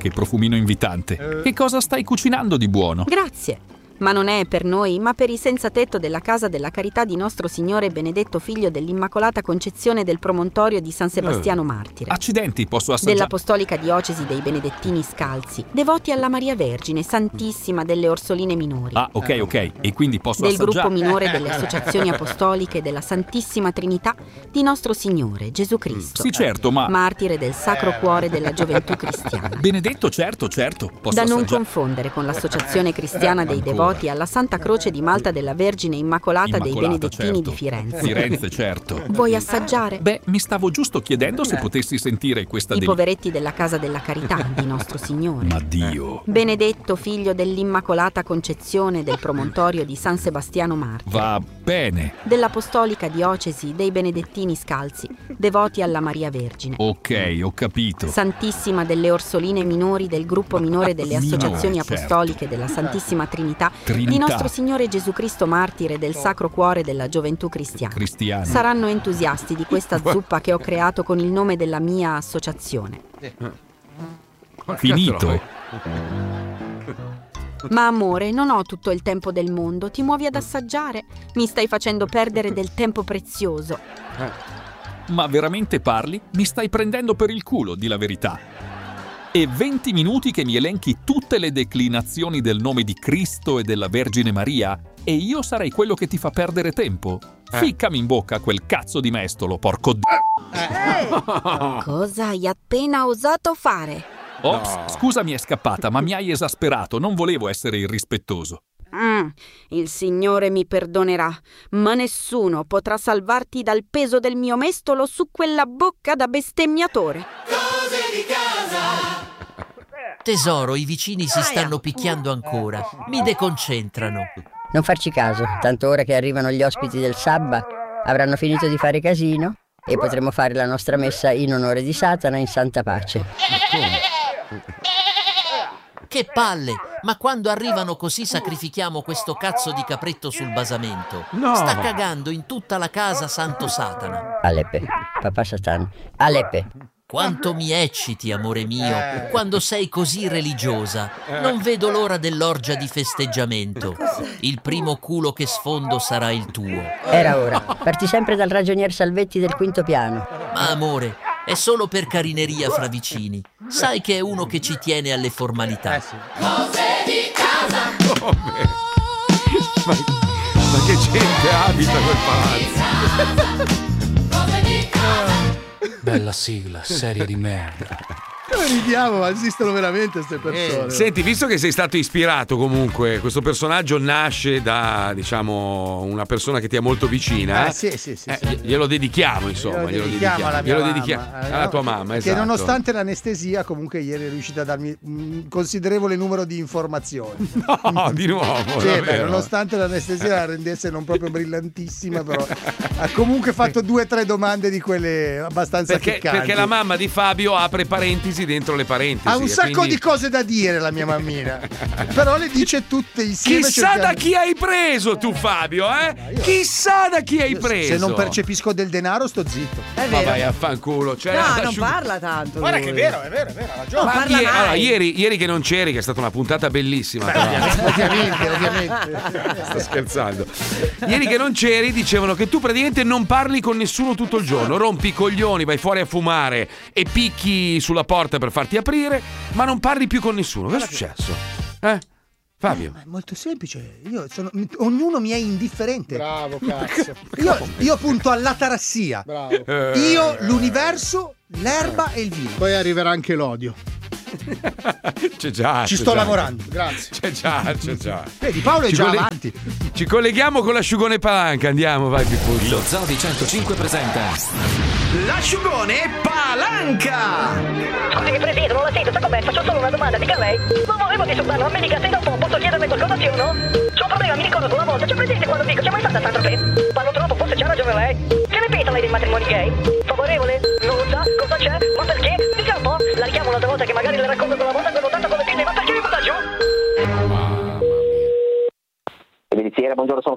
che profumino invitante. Che cosa stai cucinando di buono? Grazie. Ma non è per noi, ma per i senza tetto della Casa della Carità di Nostro Signore Benedetto Figlio dell'Immacolata Concezione del Promontorio di San Sebastiano Martire. Accidenti, posso assaggiare? Dell'Apostolica Diocesi dei Benedettini Scalzi, devoti alla Maria Vergine, Santissima delle Orsoline Minori. Ah, ok. E quindi posso del assaggiare? gruppo minore delle associazioni apostoliche della Santissima Trinità di Nostro Signore Gesù Cristo. Sì, certo, ma... Martire del Sacro Cuore della Gioventù Cristiana. Benedetto, certo. Posso Da non assaggiare? confondere con l'Associazione Cristiana dei Devoti alla Santa Croce di Malta della Vergine Immacolata dei Benedettini certo. di Firenze. Firenze, certo. Vuoi assaggiare? Beh, mi stavo giusto chiedendo se potessi sentire questa I poveretti della Casa della Carità di Nostro Signore. Ma Dio. Benedetto Figlio dell'Immacolata Concezione del Promontorio di San Sebastiano Martire. Va bene. Dell'Apostolica Diocesi dei Benedettini Scalzi, devoti alla Maria Vergine. Ok, ho capito. Santissima delle Orsoline Minori del gruppo minore delle associazioni Minore, certo. apostoliche della Santissima Trinità di Nostro Signore Gesù Cristo Martire del Sacro Cuore della Gioventù Cristiana. Cristiani. Saranno entusiasti di questa zuppa che ho creato con il nome della mia associazione. Finito. Ma amore, non ho tutto il tempo del mondo, ti muovi ad assaggiare? Mi stai facendo perdere del tempo prezioso. Ma veramente parli? Mi stai prendendo per il culo, di la verità. E 20 minuti che mi elenchi tutte le declinazioni del nome di Cristo e della Vergine Maria? E io sarei quello che ti fa perdere tempo? Ficcami in bocca quel cazzo di mestolo, porco Cosa hai appena osato fare? Ops, scusa, mi è scappata, ma mi hai esasperato, non volevo essere irrispettoso. Il Signore mi perdonerà, ma nessuno potrà salvarti dal peso del mio mestolo su quella bocca da bestemmiatore. Cose di casa. Tesoro, i vicini si stanno picchiando ancora. Mi deconcentrano. Non farci caso, tanto ora che arrivano gli ospiti del Sabba avranno finito di fare casino e potremo fare la nostra messa in onore di Satana in santa pace. Che palle! Ma quando arrivano così sacrifichiamo questo cazzo di capretto sul basamento. No. Sta cagando in tutta la casa santo Satana. Alepe, papà Satan, Alepe. Quanto mi ecciti, amore mio, quando sei così religiosa. Non vedo l'ora dell'orgia di festeggiamento. Il primo culo che sfondo sarà il tuo. Era ora. Parti sempre dal ragionier Salvetti del quinto piano. Ma amore, è solo per carineria fra vicini. Sai che è uno che ci tiene alle formalità. Cose di casa. Ma che gente abita quel palazzo? Cose di casa. Bella sigla, serie di merda. Noi ridiamo, ma esistono veramente queste persone. Senti, visto che sei stato ispirato comunque, questo personaggio nasce da, diciamo, una persona che ti è molto vicina. Sì. Glielo dedichiamo, insomma. Glielo dedichiamo alla mia mamma. Alla tua mamma, esatto. Che nonostante l'anestesia, comunque ieri è riuscita a darmi un considerevole numero di informazioni. No, di nuovo. Sì, davvero. nonostante l'anestesia la rendesse non proprio brillantissima, però ha comunque fatto 2 o 3 domande di quelle abbastanza piccanti. Perché la mamma di Fabio apre parentesi dentro le parentesi. Ha un sacco quindi... di cose da dire la mia mammina, però le dice tutte insieme. Chissà da chi hai preso tu, Fabio, Chissà da chi hai preso. Se non percepisco del denaro sto zitto. Ma vai a fanculo. Cioè, No, non parla tanto. Guarda lui. che è vero, ha ragione. Non parla mai. Allora, ieri che non c'eri, che è stata una puntata bellissima. Ovviamente. Sto scherzando. Ieri che non c'eri dicevano che tu praticamente non parli con nessuno tutto il giorno, rompi i coglioni, vai fuori a fumare e picchi sulla porta per farti aprire, ma non parli più con nessuno. Cosa è successo? Fabio? È molto semplice. Ognuno mi è indifferente. Bravo, cazzo. Io punto all'atarassia. Bravo. Io, l'universo, l'erba e il vino. Poi arriverà anche l'odio. C'è già. Ci sto lavorando. Grazie. C'è già. Vedi, Paolo è già avanti. Ci colleghiamo con l'asciugone Palanca. Andiamo, vai, Pippuzzo. Lo Zoo di 105 presenta l'asciugone Palanca. Scusi, Presidente, non la sento, sa com'è? Faccio solo una domanda, dica lei. Non volevo disturbarlo, ma mi dica se da un po' posso chiederle qualcosa, sì o no? C'ho un problema, mi ricordo una volta, c'è presente quando dico, c'è mai stata Sandra Pe? Parlo troppo, forse c'ha ragione lei. Che ne pensa lei dei matrimoni gay? Favorevole? Non lo sa? Cosa c'è? Ma perché? Dica un po'. La richiamo un'altra volta che magari le racconto quella volta che ho votato con le pinne, ma perché mi butta giù? Miliziere, buongiorno, sono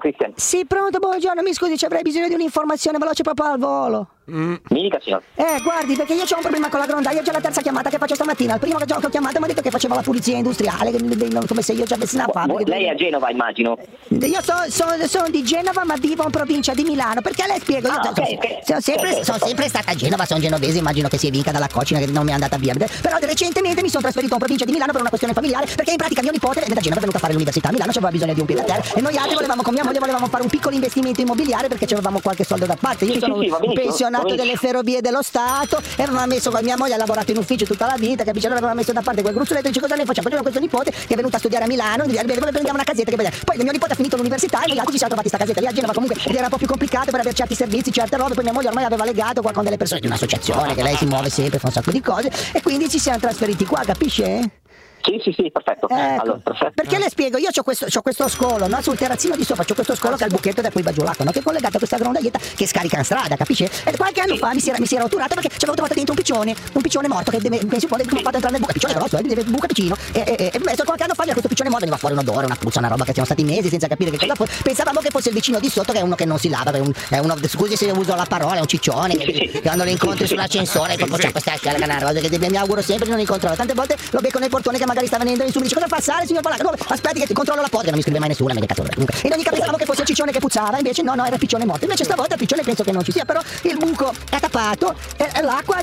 Cristian. Sì, pronto, buongiorno, mi scusi, ci avrei bisogno di un'informazione veloce proprio al volo. Mi dica, signor. Guardi, perché io ho un problema con la grondaia, è già la terza chiamata che faccio stamattina. Il primo che ho chiamato mi ha detto che faceva la pulizia industriale, come se io già avessi una fabbrica. Lei è a Genova, immagino. Io sono di Genova, ma vivo in provincia di Milano. Perché le spiego? Io sono sempre stata a Genova, sono genovese, immagino che si vinca dalla cocina che non mi è andata via. Però recentemente mi sono trasferito in provincia di Milano per una questione familiare, perché in pratica mio nipote è da Genova, è venuto a fare l'università a Milano, c'aveva bisogno di un piede a terra e noi altri con mia moglie volevamo fare un piccolo investimento immobiliare perché avevamo qualche soldo da parte. Io sono un pensionato delle ferrovie dello Stato e avevamo messo con mia moglie, ha lavorato in ufficio tutta la vita, capisci? Allora avevamo messo da parte quel gruzzoletto e dice cosa ne facciamo? Facciamo questo nipote che è venuto a studiare a Milano, bene, prendiamo una casetta che vedere. Poi mio nipote ha finito l'università e noi altri ci siamo trovati sta casetta lì a Genova comunque ed era un po' più complicato per avere certi servizi, certe robe, poi mia moglie ormai aveva legato qua con delle persone di un'associazione che lei si muove sempre, fa un sacco di cose e quindi ci siamo trasferiti qua, capisce? Sì, perfetto. Allora, perfetto. Perché le spiego, io c'ho questo scolo, no? Sul terrazzino di sopra c'ho questo scolo che è il buchetto da cui va giù l'acqua, no? Che è collegato a questa grondaietta che scarica in strada, capisci? E qualche anno fa mi si era roturato perché ci avevo trovato dentro un piccione morto che pensi può fatto entrare nel buco, piccione grosso, buco piccino e qualche anno fa questo piccione morto veniva fuori un odore, una puzza, una roba che siamo stati mesi senza capire che cosa fosse. Pensavamo che fosse il vicino di sotto che è uno che non si lava, è uno, scusi se uso la parola, è un ciccione che quando lo incontri sull'ascensore proprio c'è questa cosa che mi auguro sempre di non incontrarlo. Tante volte lo becco nel portone che magari sta venendo in su, mi dice cosa fa sale signor Palanca? No, aspetti che ti controllo la porta, non mi scrive mai nessuno, mi cazzo. Comunque in ogni caso pensavo che fosse il ciccione che puzzava, invece no, era il piccione morto. Invece stavolta il piccione penso che non ci sia, però il buco è tappato e l'acqua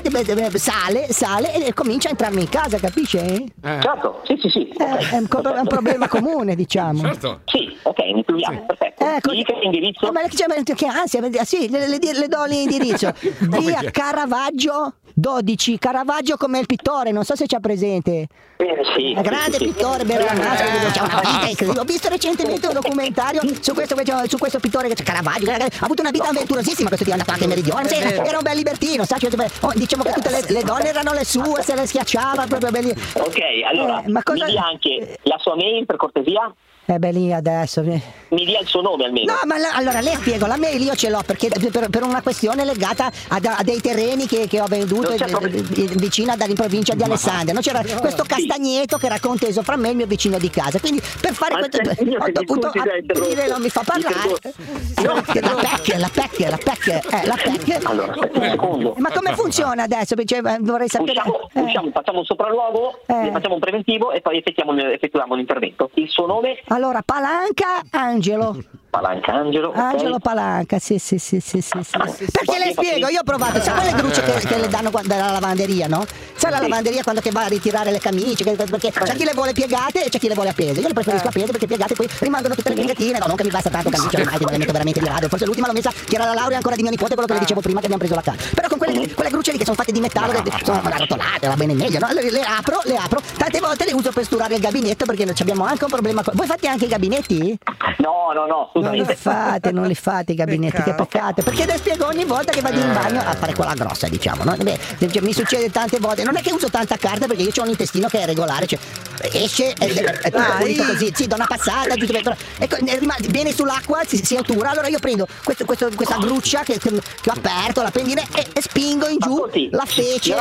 sale e comincia a entrarmi in casa, capisce? Certo, sì. È un problema comune, diciamo. Certo. Sì, ok, includiamo, perfetto. Mi dica l'indirizzo. Ma che ansia, sì, le do l'indirizzo. Via Caravaggio 12, Caravaggio come il pittore, non so se c'ha presente. Sì. Grande pittore, Bergamasco, c'è una vita incredibile. Ho visto recentemente un documentario su questo pittore che c'è Caravaggio, ha avuto una vita avventurosissima, questo tipo è andato anche in meridione, era un bel libertino, sa, diciamo che tutte le donne erano le sue, se le schiacciava proprio belli. Ok, allora, mi dia anche la sua mail per cortesia. Lì adesso mi dia il suo nome almeno. No, ma allora le spiego, la mail io ce l'ho perché per una questione legata a dei terreni che ho venduto vicino in provincia di Alessandria. No? C'era questo castagneto che era conteso fra me e il mio vicino di casa. Quindi per fare questo ho dovuto aprire, non mi fa parlare. La PEC. Allora, un secondo. Ma come funziona adesso? Vorrei sapere. Facciamo un sopralluogo, facciamo un preventivo e poi effettuiamo l'intervento. Il suo nome? Allora, Palanca Angelo. Angelo Palanca, sì. Perché le spiego, io ho provato, sai quelle grucce che le danno dalla lavanderia, no? Sai la lavanderia quando che va a ritirare le camicie, perché c'è chi le vuole piegate e c'è chi le vuole appese. Io le preferisco appese perché piegate poi rimangono tutte le piegatine, no, non che mi basta tanto camicie, ormai che me le metto veramente di rado. Forse l'ultima l'ho messa che era la laurea ancora di mio nipote, quello che le dicevo prima che abbiamo preso la casa. Però con quelle grucce lì che sono fatte di metallo, che sono arrotolate, va bene meglio, no? Le apro, tante volte le uso per sturare il gabinetto perché abbiamo anche un problema. Voi fate anche i gabinetti? No. Non li fate i gabinetti, che peccato. Perché le spiego ogni volta che vado in bagno a fare quella grossa, diciamo, no? Mi succede tante volte. Non è che uso tanta carta perché io ho un intestino che è regolare, cioè esce è tutto pulito così, sì, do una passata, viene sull'acqua, si ottura, allora io prendo questa gruccia che ho aperto, la pendina e spingo in giù la fece.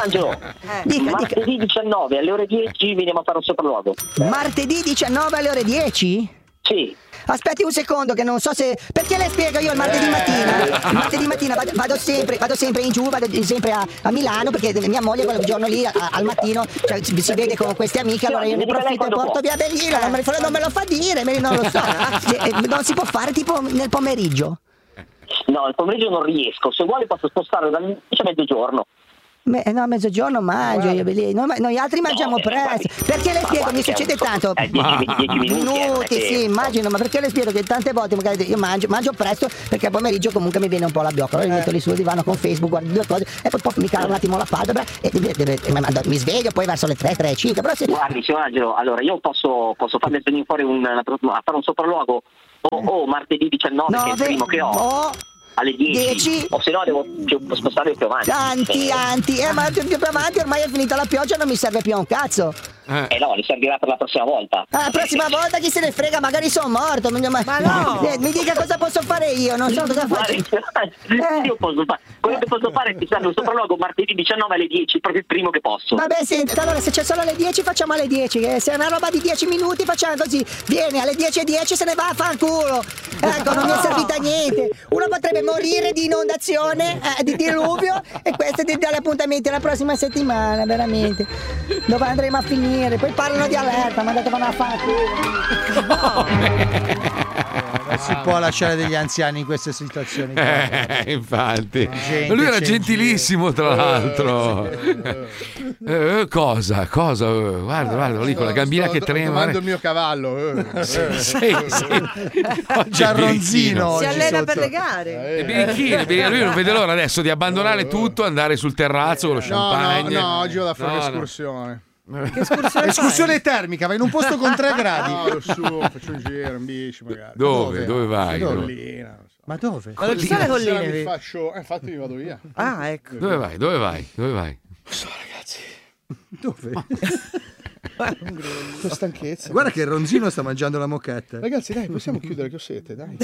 Martedì 19 alle ore 10 veniamo a fare un sopralluogo. Martedì 19 alle ore 10? Sì. Aspetti un secondo che non so se... Perché le spiego io il martedì mattina vado sempre in giù, vado sempre a Milano perché mia moglie quel giorno lì al mattino si vede con queste amiche, allora io ne approfitto e porto via Bellina, non me lo fa dire, non lo so. Non si può fare tipo nel pomeriggio? No, il pomeriggio non riesco, se vuole posso spostare dal 10 a mezzogiorno. No, a mezzogiorno mangio io, noi altri mangiamo presto. Perché le spiego, mi succede tanto 10 minuti, sì, immagino, ma perché le spiego che tante volte magari io mangio presto perché a pomeriggio comunque mi viene un po' la biocca, allora mi metto lì sul divano con Facebook, guardo due cose e poi mi calo un attimo la palpebra e mi sveglio poi verso le 3:05. Però se... Guardi, signor Angelo, allora io posso farle venire fuori a fare un sopralluogo o martedì 19 che è il primo che ho. Alle 10 o se no devo spostare più avanti. Ma più avanti ormai è finita la pioggia, non mi serve più a un cazzo. No, li servirà per la prossima volta. La prossima volta chi se ne frega, magari sono morto. Ma no! Mi dica cosa posso fare io, non so cosa faccio. Io posso fare. Quello che posso fare è fissare un sopralluogo martedì 19 alle 10, proprio il primo che posso. Vabbè, senti, allora se c'è solo alle 10 facciamo alle 10. Se è una roba di 10 minuti facciamo così. Vieni alle 10:10 se ne va a fanculo. Ecco, non mi è servita a niente. Uno potrebbe morire di inondazione, di diluvio, e questo è dare appuntamenti la prossima settimana, veramente. Dove andremo a finire? Poi parlano di allerta, ma andate a fanculo. Non si può lasciare degli anziani in queste situazioni. Infatti. Gente, lui era c'è gentilissimo, tra l'altro. Cosa? Guarda lì con la gambina che trema. Domando il mio cavallo. Sì. Giarronzino. Si allena per le gare. Birichino. Lui non vede l'ora adesso di abbandonare tutto, andare sul terrazzo con lo champagne. No, oggi vado a fare un'escursione. Che escursione termica, vai in un posto con 3 gradi. No, su, faccio un giro in bici magari. Dove vai? Collina. Ma dove? Ma non ci sono le colline? Mi faccio... infatti mi vado via. Ah, ecco. Dove vai? Non so, ragazzi. Dove? Con stanchezza. Guarda che Ronzino sta mangiando la moquette. Ragazzi, dai, possiamo chiudere che ho sete, dai.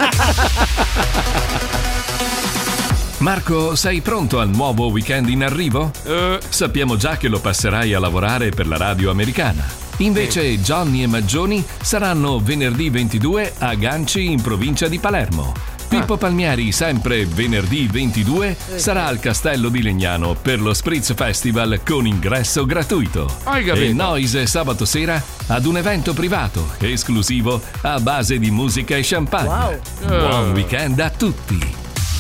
Marco, sei pronto al nuovo weekend in arrivo? Sappiamo già che lo passerai a lavorare per la radio americana. Invece Johnny e Maggioni saranno venerdì 22 a Ganci in provincia di Palermo. Pippo Palmieri, sempre venerdì 22, sarà al Castello di Legnano per lo Spritz Festival con ingresso gratuito. E Noise sabato sera ad un evento privato esclusivo a base di musica e champagne. Buon weekend a tutti!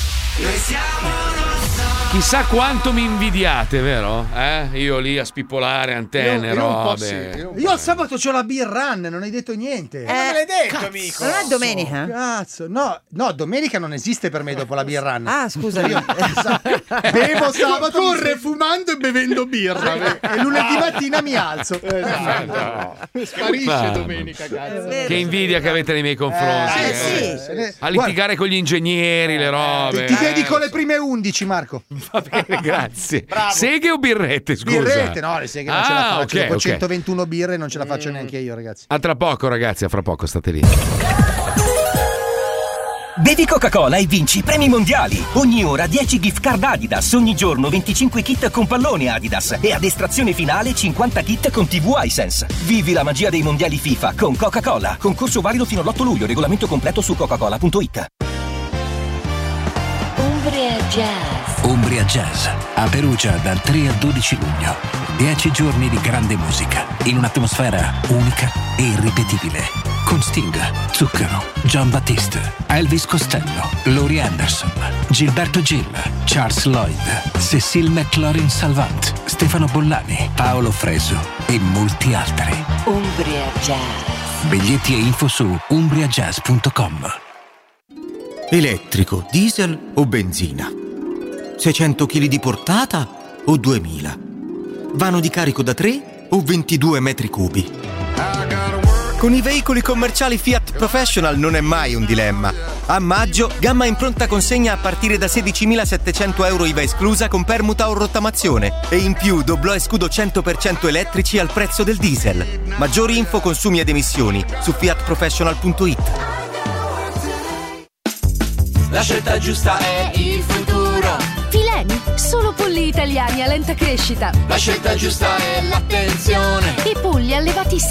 Chissà quanto mi invidiate, vero? Io lì a spippolare antenne, robe. Io al sabato c'ho la beer run, non hai detto niente. Non me l'hai detto, amico. Non è domenica? Cazzo, no, domenica non esiste per me dopo la beer run. Ah, scusa. Bevo sabato, corre fumando e bevendo birra. E lunedì mattina mi alzo. Sparisce domenica, cazzo. Che invidia che avete nei miei confronti. A litigare con gli ingegneri, le robe. Ti dedico le prime 11, Marco. Va bene, grazie. Seghe o birrette, scusa? Birrette, no, le seghe non ce la faccio. Okay, dopo 121 birre non ce la faccio neanche io, ragazzi. A tra poco, ragazzi, a fra poco, state lì. Bevi Coca-Cola e vinci premi mondiali. Ogni ora 10 gift card Adidas, ogni giorno 25 kit con pallone Adidas e ad estrazione finale 50 kit con TV Hisense. Vivi la magia dei mondiali FIFA con Coca-Cola. Concorso valido fino all'8 luglio, regolamento completo su coca-cola.it. Umbria Jazz a Perugia dal 3 al 12 luglio. 10 giorni di grande musica in un'atmosfera unica e irripetibile. Con Sting, Zucchero, John Battiste, Elvis Costello, Laurie Anderson, Gilberto Gil, Charles Lloyd, Cecile McLaurin Salvant, Stefano Bollani, Paolo Fresu e molti altri. Umbria Jazz. Biglietti e info su umbriajazz.com. Elettrico, diesel o benzina? 600 kg di portata o 2000? Vano di carico da 3 o 22 metri cubi? Con i veicoli commerciali Fiat Professional non è mai un dilemma. A maggio, gamma in pronta consegna a partire da 16.700 euro IVA esclusa con permuta o rottamazione. E in più doblò e scudo 100% elettrici al prezzo del diesel. Maggiori info, consumi ed emissioni su fiatprofessional.it. La scelta giusta è il futuro. Fileni, solo polli italiani a lenta crescita. La scelta giusta è l'attenzione. I polli allevati